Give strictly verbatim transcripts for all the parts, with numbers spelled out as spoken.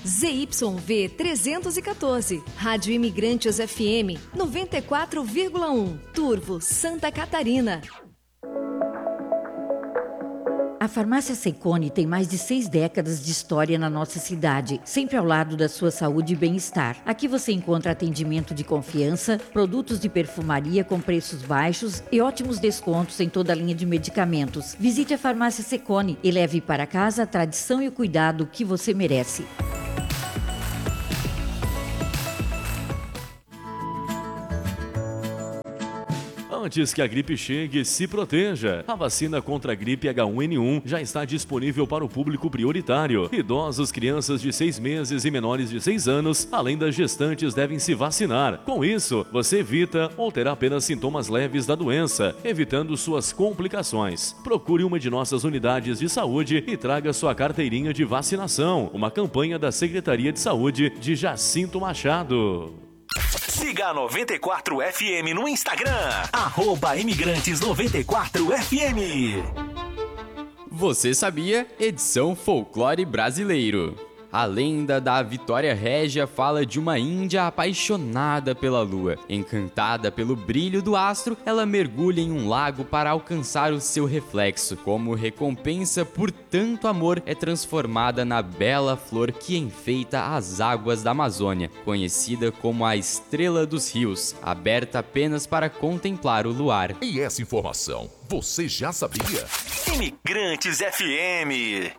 Z Y V trezentos e quatorze, Rádio Imigrantes F M noventa e quatro vírgula um, Turvo, Santa Catarina. A Farmácia Secone tem mais de seis décadas de história na nossa cidade, sempre ao lado da sua saúde e bem-estar. Aqui você encontra atendimento de confiança, produtos de perfumaria com preços baixos e ótimos descontos em toda a linha de medicamentos. Visite a Farmácia Secone e leve para casa a tradição e o cuidado que você merece. Antes que a gripe chegue, se proteja. A vacina contra a gripe H um N um já está disponível para o público prioritário. Idosos, crianças de seis meses e menores de seis anos, além das gestantes, devem se vacinar. Com isso, você evita ou terá apenas sintomas leves da doença, evitando suas complicações. Procure uma de nossas unidades de saúde e traga sua carteirinha de vacinação. Uma campanha da Secretaria de Saúde de Jacinto Machado. Siga a noventa e quatro F M no Instagram, arroba Imigrantes noventa e quatro F M. Você sabia? Edição Folclore Brasileiro. A lenda da Vitória Régia fala de uma índia apaixonada pela lua. Encantada pelo brilho do astro, ela mergulha em um lago para alcançar o seu reflexo. Como recompensa por tanto amor, é transformada na bela flor que enfeita as águas da Amazônia, conhecida como a Estrela dos Rios, aberta apenas para contemplar o luar. E essa informação, você já sabia? Imigrantes F M.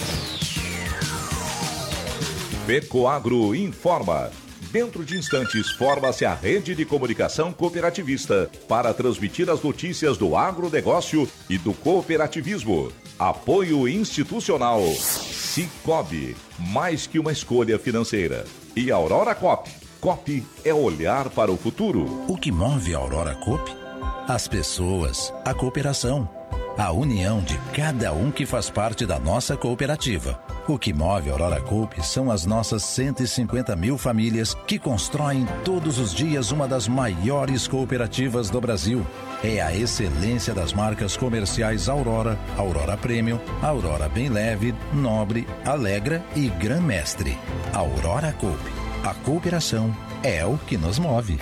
Fecoagro informa. Dentro de instantes, forma-se a rede de comunicação cooperativista para transmitir as notícias do agronegócio e do cooperativismo. Apoio institucional. Cicobi, mais que uma escolha financeira. E Aurora Coop. Coop é olhar para o futuro. O que move a Aurora Coop? As pessoas, a cooperação, a união de cada um que faz parte da nossa cooperativa. O que move a Aurora Coop são as nossas cento e cinquenta mil famílias que constroem todos os dias uma das maiores cooperativas do Brasil. É a excelência das marcas comerciais Aurora, Aurora Premium, Aurora Bem Leve, Nobre, Alegra e Gran Mestre. Aurora Coop. A cooperação é o que nos move.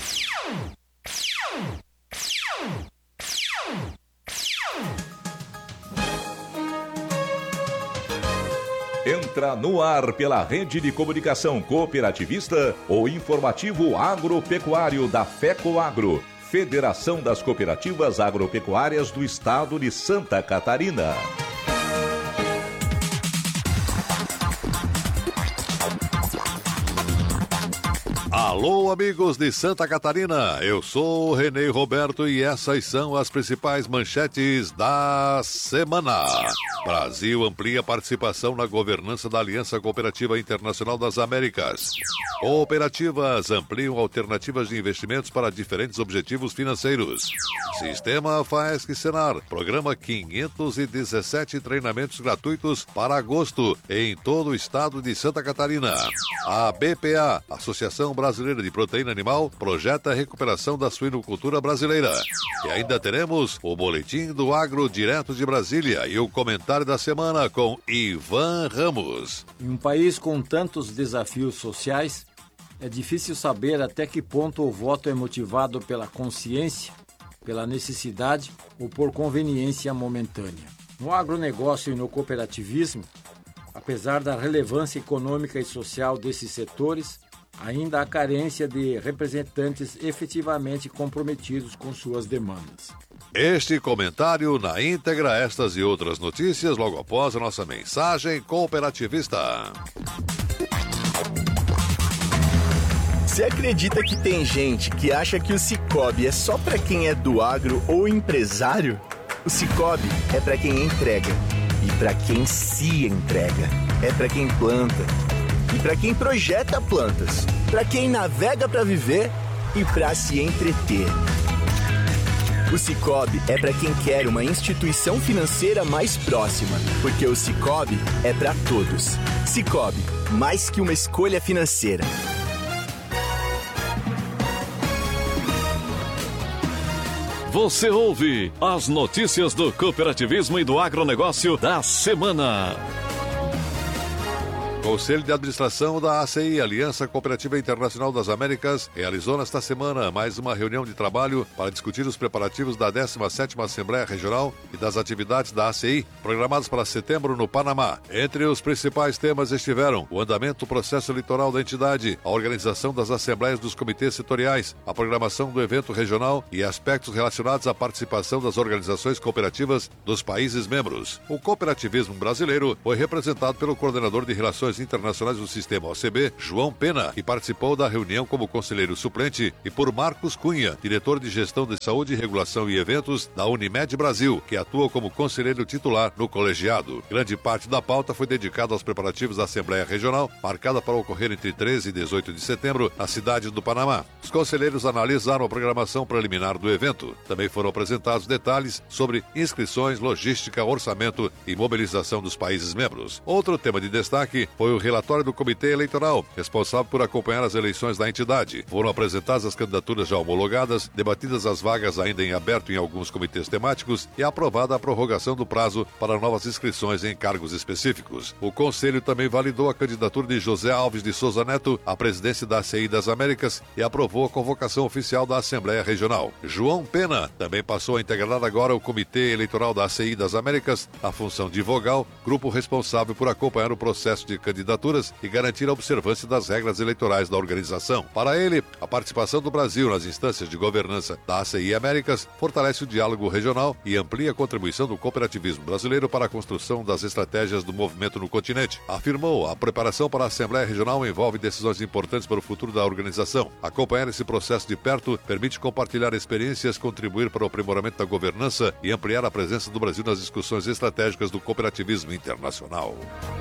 Entra no ar pela rede de comunicação cooperativista o informativo agropecuário da Fecoagro, Federação das Cooperativas Agropecuárias do Estado de Santa Catarina. Alô, amigos de Santa Catarina, eu sou o Renê Roberto e essas são as principais manchetes da semana. Brasil amplia participação na governança da Aliança Cooperativa Internacional das Américas. Cooperativas ampliam alternativas de investimentos para diferentes objetivos financeiros. Sistema Faesc Senar programa quinhentos e dezessete treinamentos gratuitos para agosto em todo o estado de Santa Catarina. A B P A, Associação Brasileira de Proteína Animal, projeta a recuperação da suinocultura brasileira. E ainda teremos o Boletim do Agro direto de Brasília e o comentário da semana com Ivan Ramos. Em um país com tantos desafios sociais, é difícil saber até que ponto o voto é motivado pela consciência, pela necessidade ou por conveniência momentânea. No agronegócio e no cooperativismo, apesar da relevância econômica e social desses setores, ainda há carência de representantes efetivamente comprometidos com suas demandas. Este comentário na íntegra, estas e outras notícias logo após a nossa mensagem cooperativista. Você acredita que tem gente que acha que o Cicobi é só para quem é do agro ou empresário? O Cicobi é para quem entrega e para quem se entrega. É para quem planta e para quem projeta plantas, para quem navega para viver e para se entreter. O Cicobi é para quem quer uma instituição financeira mais próxima, porque o Cicobi é para todos. Cicobi, mais que uma escolha financeira. Você ouve as notícias do cooperativismo e do agronegócio da semana. Conselho de Administração da A C I, Aliança Cooperativa Internacional das Américas, realizou nesta semana mais uma reunião de trabalho para discutir os preparativos da décima sétima Assembleia Regional e das atividades da A C I, programadas para setembro no Panamá. Entre os principais temas estiveram o andamento do processo eleitoral da entidade, a organização das assembleias dos comitês setoriais, a programação do evento regional e aspectos relacionados à participação das organizações cooperativas dos países membros. O cooperativismo brasileiro foi representado pelo coordenador de Relações Internacionais do Sistema O C B, João Pena, que participou da reunião como conselheiro suplente, e por Marcos Cunha, diretor de Gestão de Saúde, Regulação e Eventos da Unimed Brasil, que atua como conselheiro titular no colegiado. Grande parte da pauta foi dedicada aos preparativos da Assembleia Regional, marcada para ocorrer entre treze e dezoito de setembro, na cidade do Panamá. Os conselheiros analisaram a programação preliminar do evento. Também foram apresentados detalhes sobre inscrições, logística, orçamento e mobilização dos países membros. Outro tema de destaque foi o relatório do Comitê Eleitoral, responsável por acompanhar as eleições da entidade. Foram apresentadas as candidaturas já homologadas, debatidas as vagas ainda em aberto em alguns comitês temáticos e aprovada a prorrogação do prazo para novas inscrições em cargos específicos. O Conselho também validou a candidatura de José Alves de Souza Neto à presidência da A C I das Américas e aprovou a convocação oficial da Assembleia Regional. João Pena também passou a integrar agora o Comitê Eleitoral da A C I das Américas, a função de vogal, grupo responsável por acompanhar o processo de candidaturas e garantir a observância das regras eleitorais da organização. Para ele, a participação do Brasil nas instâncias de governança da A C I Américas fortalece o diálogo regional e amplia a contribuição do cooperativismo brasileiro para a construção das estratégias do movimento no continente. Afirmou, a preparação para a Assembleia Regional envolve decisões importantes para o futuro da organização. Acompanhar esse processo de perto permite compartilhar experiências, contribuir para o aprimoramento da governança e ampliar a presença do Brasil nas discussões estratégicas do cooperativismo internacional.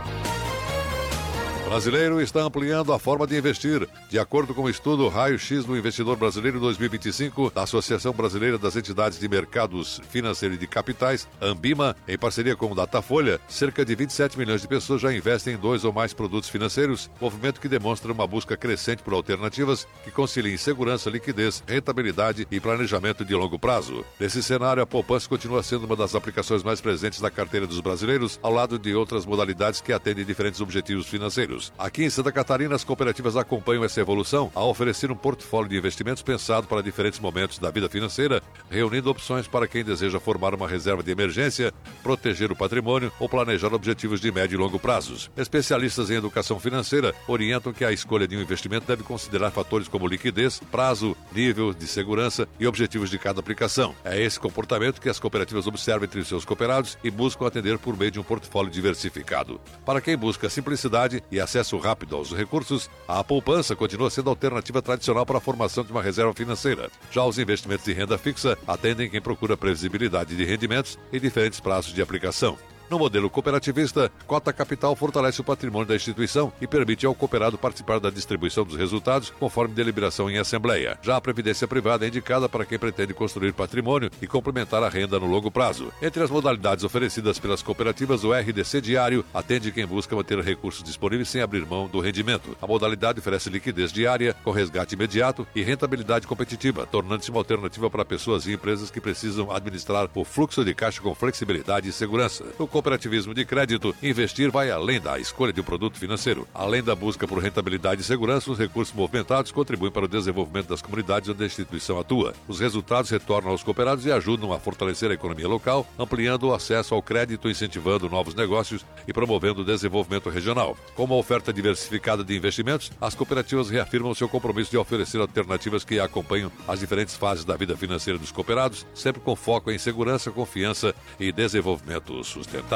O brasileiro está ampliando a forma de investir. De acordo com o estudo Raio-X do Investidor Brasileiro dois mil e vinte e cinco, da Associação Brasileira das Entidades de Mercados Financeiros e de Capitais, Ambima, em parceria com o Datafolha, cerca de vinte e sete milhões de pessoas já investem em dois ou mais produtos financeiros, movimento que demonstra uma busca crescente por alternativas que conciliem segurança, liquidez, rentabilidade e planejamento de longo prazo. Nesse cenário, a poupança continua sendo uma das aplicações mais presentes na carteira dos brasileiros, ao lado de outras modalidades que atendem diferentes objetivos financeiros. Aqui em Santa Catarina, as cooperativas acompanham essa evolução ao oferecer um portfólio de investimentos pensado para diferentes momentos da vida financeira, reunindo opções para quem deseja formar uma reserva de emergência, proteger o patrimônio ou planejar objetivos de médio e longo prazos. Especialistas em educação financeira orientam que a escolha de um investimento deve considerar fatores como liquidez, prazo, nível de segurança e objetivos de cada aplicação. É esse comportamento que as cooperativas observam entre seus cooperados e buscam atender por meio de um portfólio diversificado. Para quem busca simplicidade e acesso rápido aos recursos, a poupança continua sendo a alternativa tradicional para a formação de uma reserva financeira. Já os investimentos de renda fixa atendem quem procura previsibilidade de rendimentos e diferentes prazos de aplicação. No modelo cooperativista, cota capital fortalece o patrimônio da instituição e permite ao cooperado participar da distribuição dos resultados conforme deliberação em assembleia. Já a previdência privada é indicada para quem pretende construir patrimônio e complementar a renda no longo prazo. Entre as modalidades oferecidas pelas cooperativas, o R D C diário atende quem busca manter recursos disponíveis sem abrir mão do rendimento. A modalidade oferece liquidez diária, com resgate imediato e rentabilidade competitiva, tornando-se uma alternativa para pessoas e empresas que precisam administrar o fluxo de caixa com flexibilidade e segurança. No cooperativismo de crédito, investir vai além da escolha de um produto financeiro. Além da busca por rentabilidade e segurança, os recursos movimentados contribuem para o desenvolvimento das comunidades onde a instituição atua. Os resultados retornam aos cooperados e ajudam a fortalecer a economia local, ampliando o acesso ao crédito, incentivando novos negócios e promovendo o desenvolvimento regional. Com uma oferta diversificada de investimentos, as cooperativas reafirmam seu compromisso de oferecer alternativas que acompanham as diferentes fases da vida financeira dos cooperados, sempre com foco em segurança, confiança e desenvolvimento sustentável.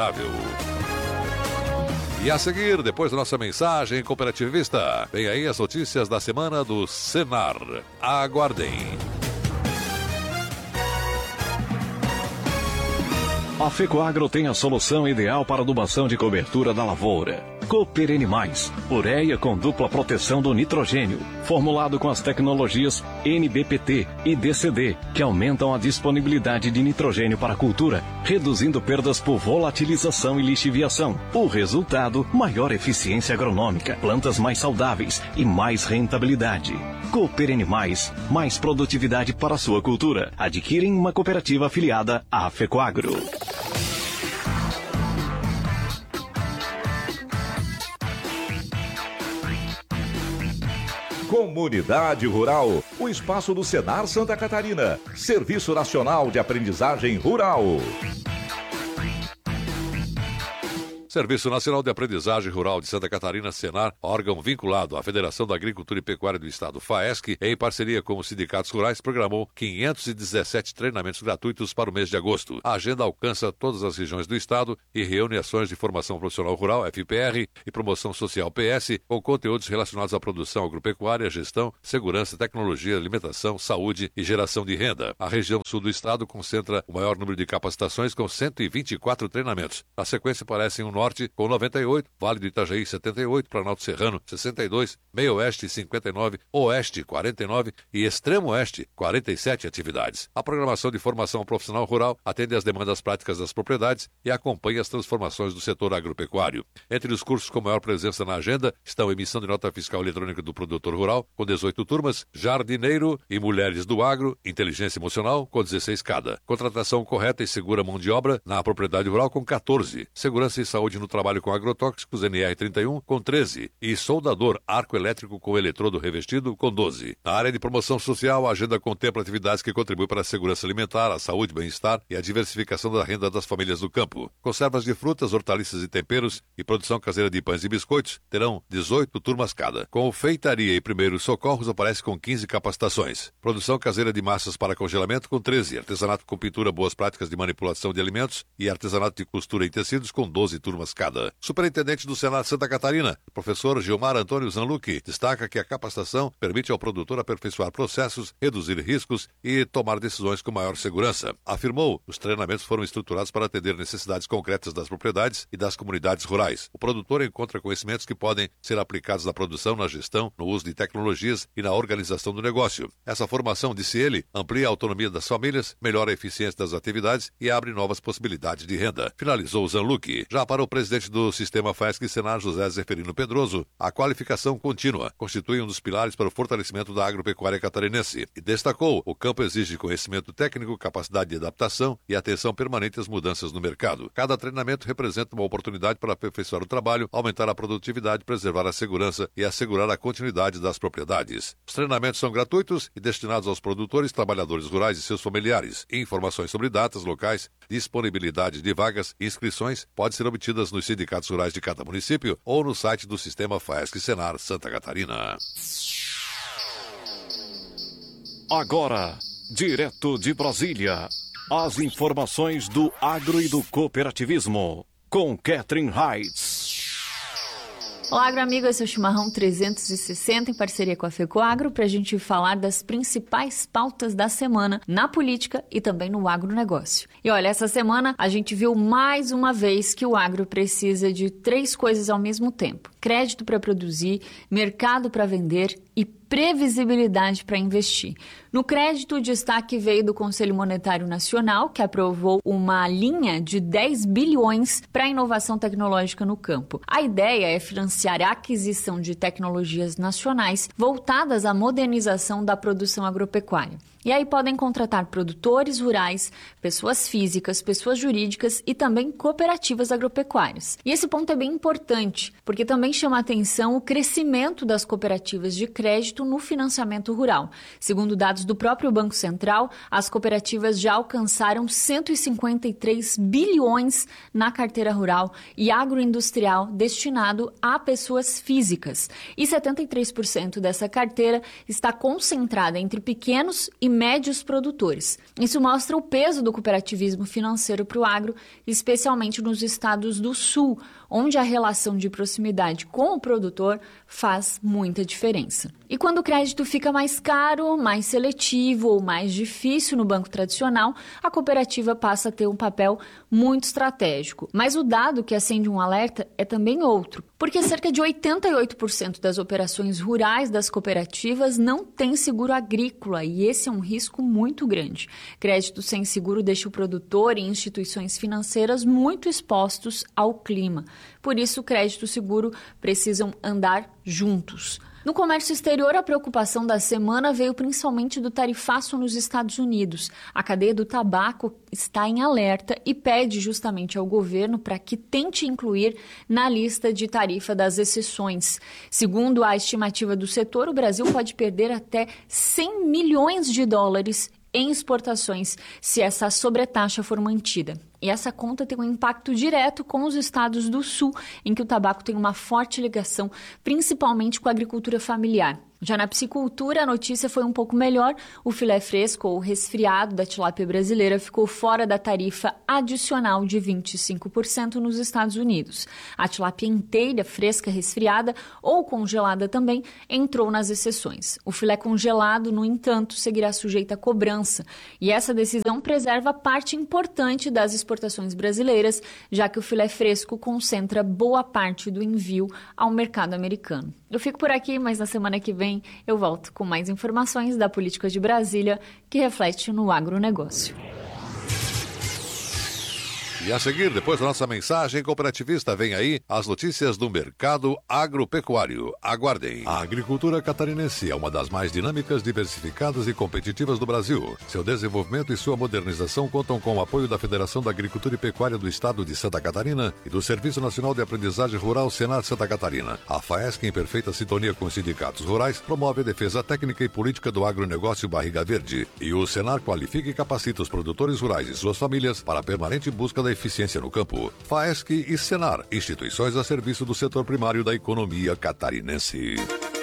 E a seguir, depois da nossa mensagem cooperativista, vem aí as notícias da semana do Senar. Aguardem. A Fecoagro tem a solução ideal para adubação de cobertura da lavoura. Cooper Animais, ureia com dupla proteção do nitrogênio, formulado com as tecnologias N B P T e D C D, que aumentam a disponibilidade de nitrogênio para a cultura, reduzindo perdas por volatilização e lixiviação. O resultado, maior eficiência agronômica, plantas mais saudáveis e mais rentabilidade. Cooper Animais, mais produtividade para a sua cultura. Adquire em uma cooperativa afiliada à Fecoagro. Comunidade Rural, o espaço do Senar Santa Catarina, Serviço Nacional de Aprendizagem Rural. Serviço Nacional de Aprendizagem Rural de Santa Catarina, Senar, órgão vinculado à Federação da Agricultura e Pecuária do Estado, FAESC, em parceria com os sindicatos rurais, programou quinhentos e dezessete treinamentos gratuitos para o mês de agosto. A agenda alcança todas as regiões do Estado e reúne ações de formação profissional rural, F P R, e promoção social, P S, com conteúdos relacionados à produção agropecuária, gestão, segurança, tecnologia, alimentação, saúde e geração de renda. A região sul do Estado concentra o maior número de capacitações, com cento e vinte e quatro treinamentos. Na sequência, aparecem um Norte com noventa e oito, Vale do Itajaí setenta e oito, Planalto Serrano sessenta e dois, Meio Oeste cinquenta e nove, Oeste quarenta e nove e Extremo Oeste quarenta e sete atividades. A programação de formação profissional rural atende às demandas práticas das propriedades e acompanha as transformações do setor agropecuário. Entre os cursos com maior presença na agenda estão emissão de nota fiscal eletrônica do produtor rural, com dezoito turmas, jardineiro e mulheres do agro, inteligência emocional, com dezesseis cada. Contratação correta e segura mão de obra na propriedade rural, com quatorze. Segurança e saúde no trabalho com agrotóxicos, N R trinta e um, com treze. E soldador arco elétrico com eletrodo revestido, com doze. Na área de promoção social, a agenda contempla atividades que contribuem para a segurança alimentar, a saúde, bem-estar e a diversificação da renda das famílias do campo. Conservas de frutas, hortaliças e temperos e produção caseira de pães e biscoitos terão dezoito turmas cada. Confeitaria e primeiros socorros aparece com quinze capacitações. Produção caseira de massas para congelamento, com treze. Artesanato com pintura, boas práticas de manipulação de alimentos e artesanato de costura em tecidos, com doze turmas cada. Superintendente do Senar Santa Catarina, professor Gilmar Antônio Zanlucchi, destaca que a capacitação permite ao produtor aperfeiçoar processos, reduzir riscos e tomar decisões com maior segurança. Afirmou, os treinamentos foram estruturados para atender necessidades concretas das propriedades e das comunidades rurais. O produtor encontra conhecimentos que podem ser aplicados na produção, na gestão, no uso de tecnologias e na organização do negócio. Essa formação, disse ele, amplia a autonomia das famílias, melhora a eficiência das atividades e abre novas possibilidades de renda. Finalizou Zanlucchi. Já para o presidente do Sistema FAESC Senar, José Zeferino Pedroso, a qualificação contínua constitui um dos pilares para o fortalecimento da agropecuária catarinense e destacou: o campo exige conhecimento técnico, capacidade de adaptação e atenção permanente às mudanças no mercado. Cada treinamento representa uma oportunidade para aperfeiçoar o trabalho, aumentar a produtividade, preservar a segurança e assegurar a continuidade das propriedades. Os treinamentos são gratuitos e destinados aos produtores, trabalhadores rurais e seus familiares. Informações sobre datas, locais, disponibilidade de vagas e inscrições podem ser obtidas nos sindicatos rurais de cada município ou no site do Sistema FAESC Senar Santa Catarina. Agora, direto de Brasília, as informações do agro e do cooperativismo, com Catherine Heitz. Olá, agroamigo, esse é o Chimarrão trezentos e sessenta em parceria com a FECOAGRO para a gente falar das principais pautas da semana na política e também no agronegócio. E olha, essa semana a gente viu mais uma vez que o agro precisa de três coisas ao mesmo tempo: crédito para produzir, mercado para vender e previsibilidade para investir. No crédito, o destaque veio do Conselho Monetário Nacional, que aprovou uma linha de dez bilhões para a inovação tecnológica no campo. A ideia é financiar a aquisição de tecnologias nacionais voltadas à modernização da produção agropecuária. E aí podem contratar produtores rurais, pessoas físicas, pessoas jurídicas e também cooperativas agropecuárias. E esse ponto é bem importante, porque também chama a atenção o crescimento das cooperativas de crédito no financiamento rural. Segundo dados do próprio Banco Central, as cooperativas já alcançaram cento e cinquenta e três bilhões na carteira rural e agroindustrial destinado a pessoas físicas. E setenta e três por cento dessa carteira está concentrada entre pequenos e médios produtores. Isso mostra o peso do cooperativismo financeiro para o agro, especialmente nos estados do Sul, onde a relação de proximidade com o produtor faz muita diferença. E quando o crédito fica mais caro, mais seletivo ou mais difícil no banco tradicional, a cooperativa passa a ter um papel muito estratégico. Mas o dado que acende um alerta é também outro, porque cerca de oitenta e oito por cento das operações rurais das cooperativas não têm seguro agrícola, e esse é um risco muito grande. Crédito sem seguro deixa o produtor e instituições financeiras muito expostos ao clima. Por isso, o crédito e o seguro precisam andar juntos. No comércio exterior, a preocupação da semana veio principalmente do tarifaço nos Estados Unidos. A cadeia do tabaco está em alerta e pede justamente ao governo para que tente incluir na lista de tarifa das exceções. Segundo a estimativa do setor, o Brasil pode perder até cem milhões de dólares em exportações se essa sobretaxa for mantida. E essa conta tem um impacto direto com os estados do Sul, em que o tabaco tem uma forte ligação, principalmente com a agricultura familiar. Já na piscicultura, a notícia foi um pouco melhor. O filé fresco ou resfriado da tilápia brasileira ficou fora da tarifa adicional de vinte e cinco por cento nos Estados Unidos. A tilápia inteira, fresca, resfriada ou congelada também entrou nas exceções. O filé congelado, no entanto, seguirá sujeito à cobrança. E essa decisão preserva parte importante das exportações brasileiras, já que o filé fresco concentra boa parte do envio ao mercado americano. Eu fico por aqui, mas na semana que vem eu volto com mais informações da política de Brasília que reflete no agronegócio. E a seguir, depois da nossa mensagem cooperativista, vem aí as notícias do mercado agropecuário. Aguardem. A agricultura catarinense é uma das mais dinâmicas, diversificadas e competitivas do Brasil. Seu desenvolvimento e sua modernização contam com o apoio da Federação da Agricultura e Pecuária do Estado de Santa Catarina e do Serviço Nacional de Aprendizagem Rural Senar Santa Catarina. A FAESC, em perfeita sintonia com os sindicatos rurais, promove a defesa técnica e política do agronegócio Barriga Verde. E o Senar qualifica e capacita os produtores rurais e suas famílias para a permanente busca da eficiência no campo. FAESC e Senar, instituições a serviço do setor primário da economia catarinense.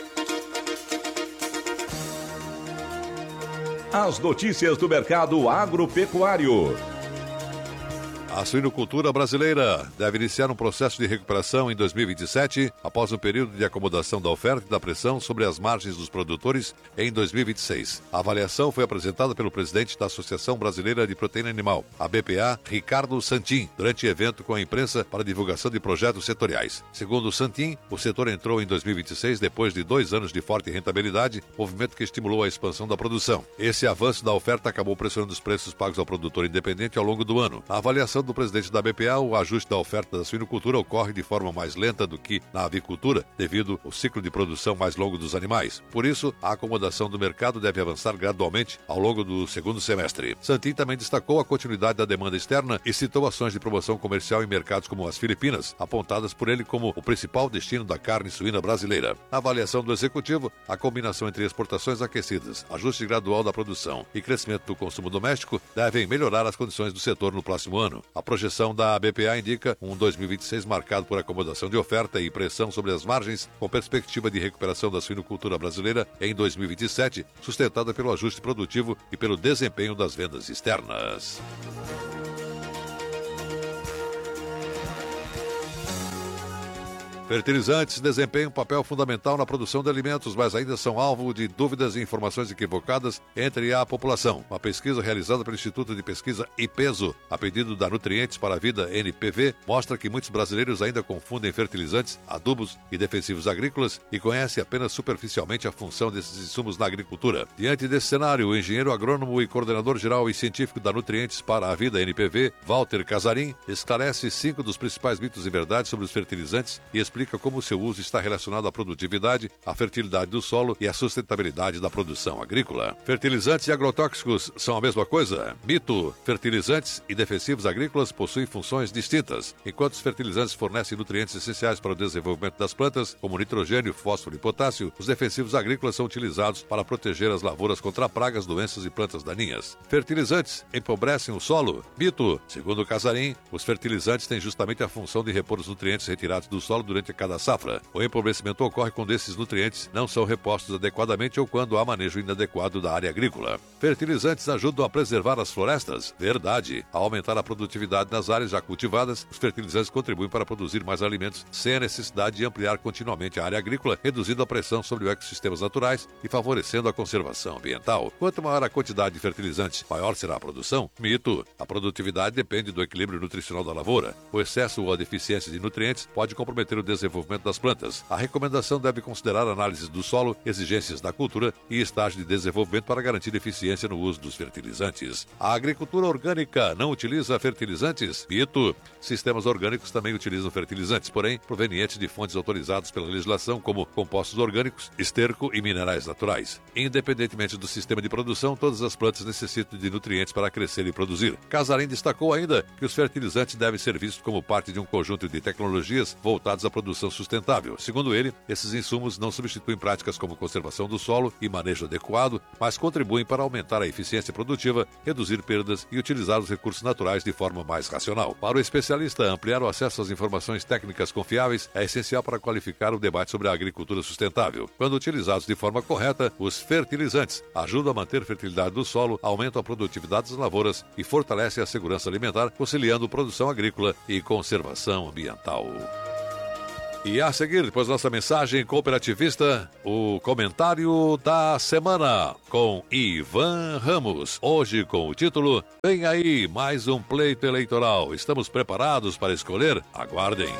As notícias do mercado agropecuário. A suinocultura brasileira deve iniciar um processo de recuperação em dois mil e vinte e sete, após um período de acomodação da oferta e da pressão sobre as margens dos produtores em dois mil e vinte e seis. A avaliação foi apresentada pelo presidente da Associação Brasileira de Proteína Animal, a B P A, Ricardo Santin, durante evento com a imprensa para divulgação de projetos setoriais. Segundo Santin, o setor entrou em dois mil e vinte e seis depois de dois anos de forte rentabilidade, movimento que estimulou a expansão da produção. Esse avanço da oferta acabou pressionando os preços pagos ao produtor independente ao longo do ano. A avaliação do presidente da B P A, o ajuste da oferta da suinocultura ocorre de forma mais lenta do que na avicultura, devido ao ciclo de produção mais longo dos animais. Por isso, a acomodação do mercado deve avançar gradualmente ao longo do segundo semestre. Santin também destacou a continuidade da demanda externa e citou ações de promoção comercial em mercados como as Filipinas, apontadas por ele como o principal destino da carne suína brasileira. Na avaliação do executivo, a combinação entre exportações aquecidas, ajuste gradual da produção e crescimento do consumo doméstico devem melhorar as condições do setor no próximo ano. A projeção da B P A indica um dois mil e vinte e seis marcado por acomodação de oferta e pressão sobre as margens, com perspectiva de recuperação da suinocultura brasileira em dois mil e vinte e sete, sustentada pelo ajuste produtivo e pelo desempenho das vendas externas. Fertilizantes desempenham um papel fundamental na produção de alimentos, mas ainda são alvo de dúvidas e informações equivocadas entre a população. Uma pesquisa realizada pelo Instituto de Pesquisa IPESO, a pedido da Nutrientes para a Vida N P V, mostra que muitos brasileiros ainda confundem fertilizantes, adubos e defensivos agrícolas e conhecem apenas superficialmente a função desses insumos na agricultura. Diante desse cenário, o engenheiro agrônomo e coordenador geral e científico da Nutrientes para a Vida N P V, Walter Casarim, esclarece cinco dos principais mitos e verdades sobre os fertilizantes e explica explica como seu uso está relacionado à produtividade, à fertilidade do solo e à sustentabilidade da produção agrícola. Fertilizantes e agrotóxicos são a mesma coisa? Mito: fertilizantes e defensivos agrícolas possuem funções distintas. Enquanto os fertilizantes fornecem nutrientes essenciais para o desenvolvimento das plantas, como nitrogênio, fósforo e potássio, os defensivos agrícolas são utilizados para proteger as lavouras contra pragas, doenças e plantas daninhas. Fertilizantes empobrecem o solo? Mito: segundo Casarim, os fertilizantes têm justamente a função de repor os nutrientes retirados do solo durante a cada safra. O empobrecimento ocorre quando esses nutrientes não são repostos adequadamente ou quando há manejo inadequado da área agrícola. Fertilizantes ajudam a preservar as florestas? Verdade. A aumentar a produtividade nas áreas já cultivadas, os fertilizantes contribuem para produzir mais alimentos sem a necessidade de ampliar continuamente a área agrícola, reduzindo a pressão sobre os ecossistemas naturais e favorecendo a conservação ambiental. Quanto maior a quantidade de fertilizantes, maior será a produção? Mito: a produtividade depende do equilíbrio nutricional da lavoura. O excesso ou a deficiência de nutrientes pode comprometer o desenvolvimento desenvolvimento das plantas. A recomendação deve considerar análise do solo, exigências da cultura e estágio de desenvolvimento para garantir eficiência no uso dos fertilizantes. A agricultura orgânica não utiliza fertilizantes? Mito. Sistemas orgânicos também utilizam fertilizantes, porém provenientes de fontes autorizadas pela legislação, como compostos orgânicos, esterco e minerais naturais. Independentemente do sistema de produção, todas as plantas necessitam de nutrientes para crescer e produzir. Casarim destacou ainda que os fertilizantes devem ser vistos como parte de um conjunto de tecnologias voltadas à produção sustentável. Segundo ele, esses insumos não substituem práticas como conservação do solo e manejo adequado, mas contribuem para aumentar a eficiência produtiva, reduzir perdas e utilizar os recursos naturais de forma mais racional. Para o especialista, ampliar o acesso às informações técnicas confiáveis é essencial para qualificar o debate sobre a agricultura sustentável. Quando utilizados de forma correta, os fertilizantes ajudam a manter a fertilidade do solo, aumentam a produtividade das lavouras e fortalecem a segurança alimentar, conciliando produção agrícola e conservação ambiental. E a seguir, depois da nossa mensagem cooperativista, o comentário da semana com Ivan Ramos. Hoje com o título: Vem aí mais um pleito eleitoral. Estamos preparados para escolher? Aguardem.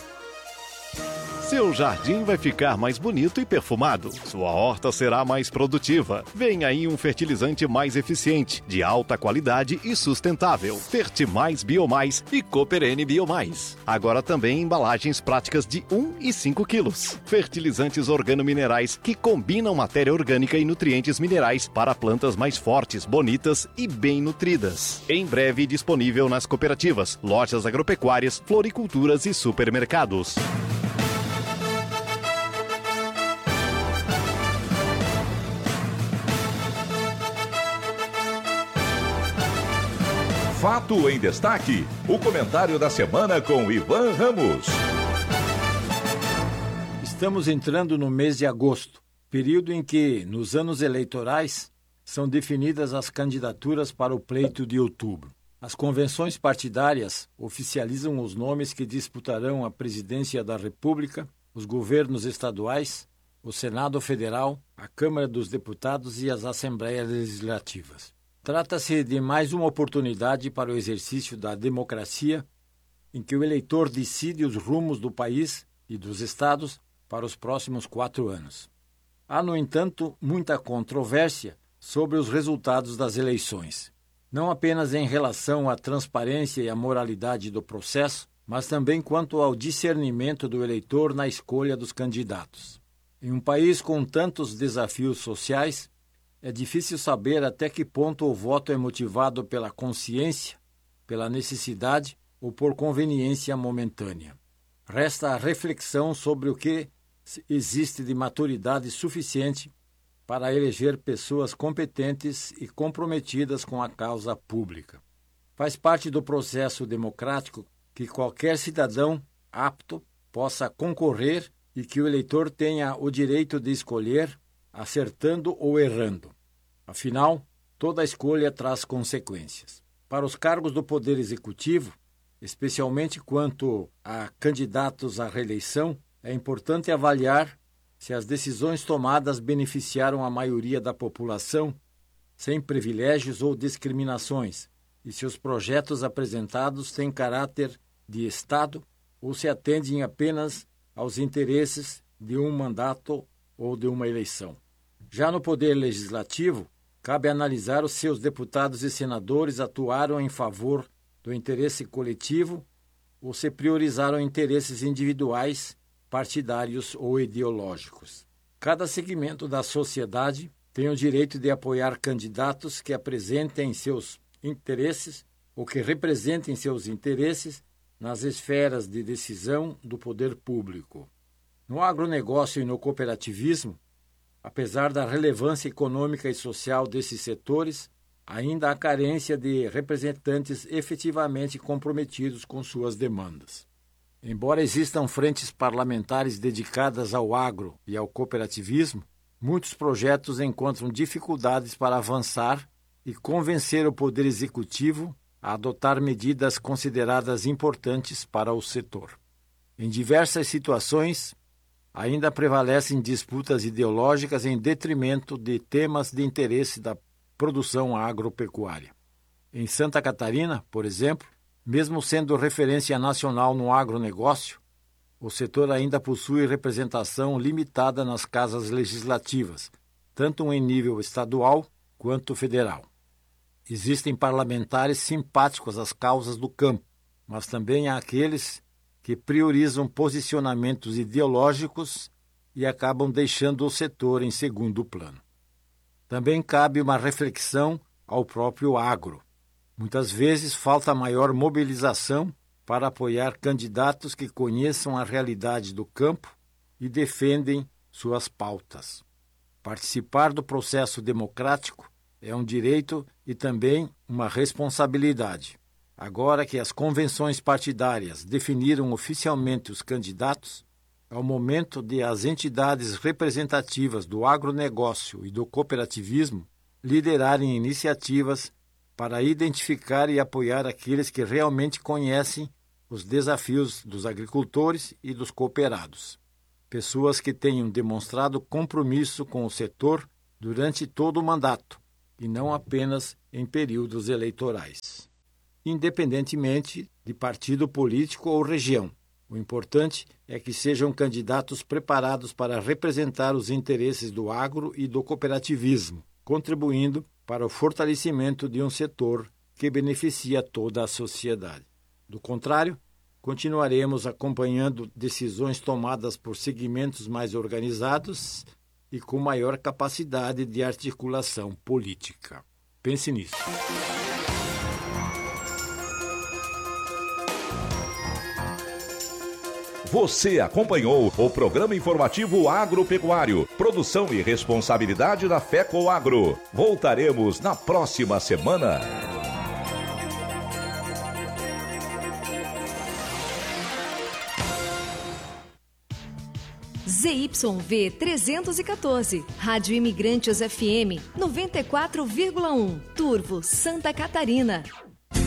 Seu jardim vai ficar mais bonito e perfumado. Sua horta será mais produtiva. Vem aí um fertilizante mais eficiente, de alta qualidade e sustentável. Fertimais Biomais e Cooperene Biomais. Agora também embalagens práticas de um e cinco quilos. Fertilizantes organominerais que combinam matéria orgânica e nutrientes minerais para plantas mais fortes, bonitas e bem nutridas. Em breve disponível nas cooperativas, lojas agropecuárias, floriculturas e supermercados. Fato em Destaque, o comentário da semana com Ivan Ramos. Estamos entrando no mês de agosto, período em que, nos anos eleitorais, são definidas as candidaturas para o pleito de outubro. As convenções partidárias oficializam os nomes que disputarão a presidência da República, os governos estaduais, o Senado Federal, a Câmara dos Deputados e as Assembleias Legislativas. Trata-se de mais uma oportunidade para o exercício da democracia, em que o eleitor decide os rumos do país e dos estados para os próximos quatro anos. Há, no entanto, muita controvérsia sobre os resultados das eleições, não apenas em relação à transparência e à moralidade do processo, mas também quanto ao discernimento do eleitor na escolha dos candidatos. Em um país com tantos desafios sociais, é difícil saber até que ponto o voto é motivado pela consciência, pela necessidade ou por conveniência momentânea. Resta a reflexão sobre o que existe de maturidade suficiente para eleger pessoas competentes e comprometidas com a causa pública. Faz parte do processo democrático que qualquer cidadão apto possa concorrer e que o eleitor tenha o direito de escolher, acertando ou errando. Afinal, toda escolha traz consequências. Para os cargos do Poder Executivo, especialmente quanto a candidatos à reeleição, é importante avaliar se as decisões tomadas beneficiaram a maioria da população, sem privilégios ou discriminações, e se os projetos apresentados têm caráter de Estado ou se atendem apenas aos interesses de um mandato ou de uma eleição. Já no Poder Legislativo, cabe analisar se seus deputados e senadores atuaram em favor do interesse coletivo ou se priorizaram interesses individuais, partidários ou ideológicos. Cada segmento da sociedade tem o direito de apoiar candidatos que apresentem seus interesses ou que representem seus interesses nas esferas de decisão do poder público. No agronegócio e no cooperativismo, apesar da relevância econômica e social desses setores, ainda há carência de representantes efetivamente comprometidos com suas demandas. Embora existam frentes parlamentares dedicadas ao agro e ao cooperativismo, muitos projetos encontram dificuldades para avançar e convencer o Poder Executivo a adotar medidas consideradas importantes para o setor. Em diversas situações, ainda prevalecem disputas ideológicas em detrimento de temas de interesse da produção agropecuária. Em Santa Catarina, por exemplo, mesmo sendo referência nacional no agronegócio, o setor ainda possui representação limitada nas casas legislativas, tanto em nível estadual quanto federal. Existem parlamentares simpáticos às causas do campo, mas também há aqueles que priorizam posicionamentos ideológicos e acabam deixando o setor em segundo plano. Também cabe uma reflexão ao próprio agro. Muitas vezes falta maior mobilização para apoiar candidatos que conheçam a realidade do campo e defendem suas pautas. Participar do processo democrático é um direito e também uma responsabilidade. Agora que as convenções partidárias definiram oficialmente os candidatos, é o momento de as entidades representativas do agronegócio e do cooperativismo liderarem iniciativas para identificar e apoiar aqueles que realmente conhecem os desafios dos agricultores e dos cooperados. Pessoas que tenham demonstrado compromisso com o setor durante todo o mandato e não apenas em períodos eleitorais. Independentemente de partido político ou região, o importante é que sejam candidatos preparados para representar os interesses do agro e do cooperativismo, contribuindo para o fortalecimento de um setor que beneficia toda a sociedade. Do contrário, continuaremos acompanhando decisões tomadas por segmentos mais organizados e com maior capacidade de articulação política. Pense nisso. Você acompanhou o programa informativo agropecuário, produção e responsabilidade da FECOAGRO. Voltaremos na próxima semana. Z Y V trezentos e quatorze, Rádio Imigrantes F M noventa e quatro vírgula um, Turvo, Santa Catarina.